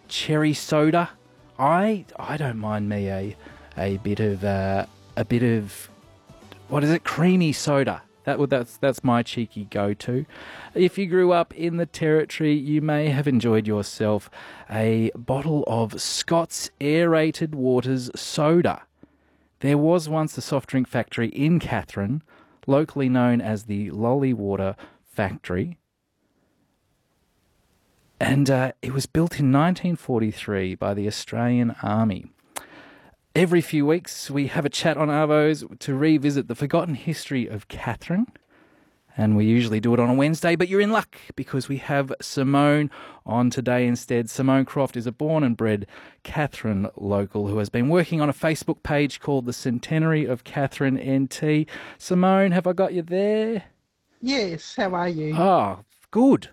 cherry soda. I don't mind me a bit of what is it? Creamy soda. That's my cheeky go-to. If you grew up in the Territory, you may have enjoyed yourself a bottle of Scott's Aerated Waters soda. There was once a soft drink factory in Katherine, locally known as the Lolly Water Factory. And it was built in 1943 by the Australian Army. Every few weeks, we have a chat on Arvos to revisit the forgotten history of Katherine. And we usually do it on a Wednesday, but you're in luck because we have Simone on today instead. Simone Croft is a born and bred Katherine local who has been working on a Facebook page called the Centenary of Katherine NT. Simone, have I got you there? Yes, how are you? Oh, good.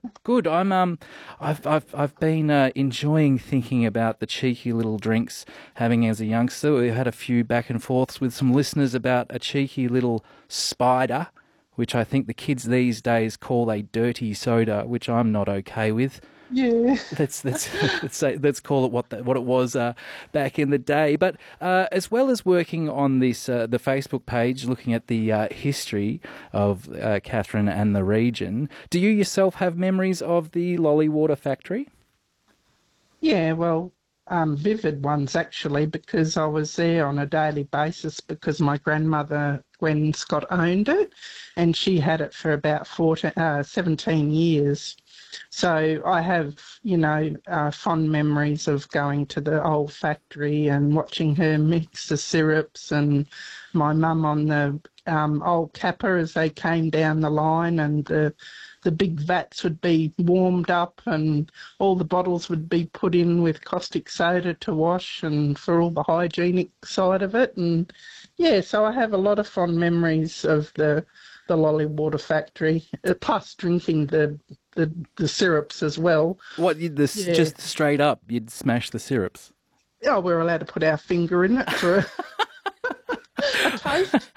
I've been enjoying thinking about the cheeky little drinks having as a youngster. We've had a few back and forths with some listeners about a cheeky little spider, which I think the kids these days call a dirty soda, which I'm not okay with. Yeah. Let's call it what it was back in the day. But as well as working on this the Facebook page, looking at the history of Katherine and the region, do you yourself have memories of the Lolly Water Factory? Yeah, well, vivid ones actually, because I was there on a daily basis because my grandmother, Gwen Scott, owned it, and she had it for about 17 years. So I have, fond memories of going to the old factory and watching her mix the syrups, and my mum on the old capper as they came down the line, and the big vats would be warmed up and all the bottles would be put in with caustic soda to wash and for all the hygienic side of it. And yeah, so I have a lot of fond memories of the Lolly Water Factory, plus drinking the syrups as well. Just straight up, you'd smash the syrups? Oh, we're allowed to put our finger in it for a taste.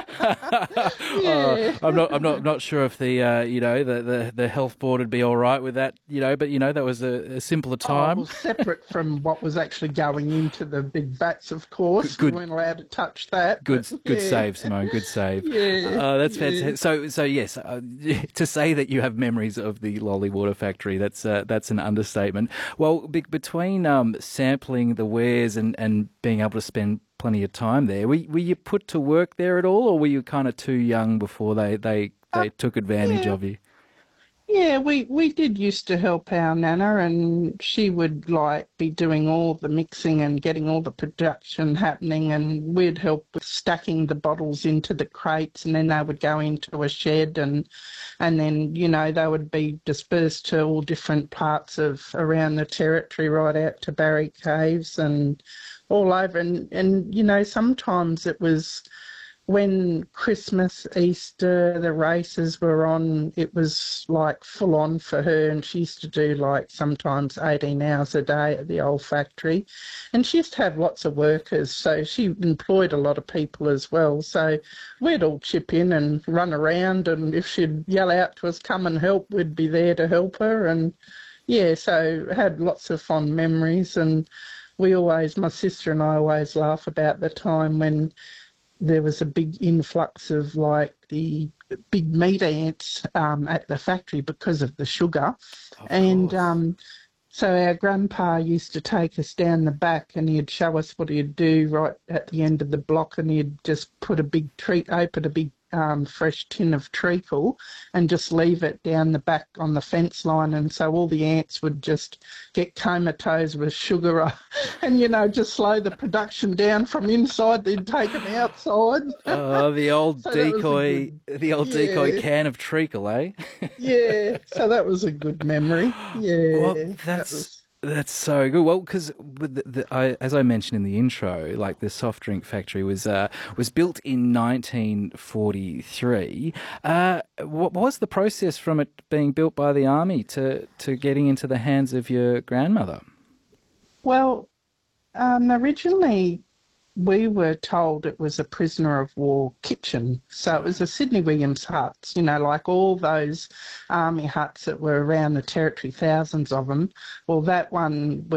Yeah. I'm not sure if the health board would be all right with that, but that was a simpler time. Well, separate from what was actually going into the big vats, of course. We weren't allowed to touch that. Good save, Simone. Good save. Yeah. That's fantastic. So yes, to say that you have memories of the Lolly Water Factory, that's an understatement. Well, between sampling the wares and being able to spend plenty of time there, were you put to work there at all, or were you kind of too young before they took advantage of you? Yeah, we did used to help our nana, and she would be doing all the mixing and getting all the production happening, and we'd help with stacking the bottles into the crates, and then they would go into a shed, and then they would be dispersed to all different parts of around the Territory, right out to Barry Caves and all over, and sometimes it was when Christmas, Easter, the races were on, it was full on for her, and she used to do sometimes 18 hours a day at the old factory, and she used to have lots of workers, so she employed a lot of people as well. So we'd all chip in and run around, and if she'd yell out to us, come and help, we'd be there to help her. And yeah, so had lots of fond memories. And my sister and I always laugh about the time when there was a big influx of the big meat ants at the factory because of the sugar. So our grandpa used to take us down the back, and he'd show us what he'd do right at the end of the block, and he'd just put a big fresh tin of treacle and just leave it down the back on the fence line, and so all the ants would just get comatose with sugar and just slow the production down from inside. They'd take them outside. The old decoy can of treacle, eh? Yeah, so that was a good memory. Yeah, well, that's so good. Well, because as I mentioned in the intro, the soft drink factory was built in 1943. What was the process from it being built by the Army to getting into the hands of your grandmother? Well, originally we were told it was a prisoner of war kitchen. So it was a Sydney Williams huts, like all those army huts that were around the Territory, thousands of them. Well, that one was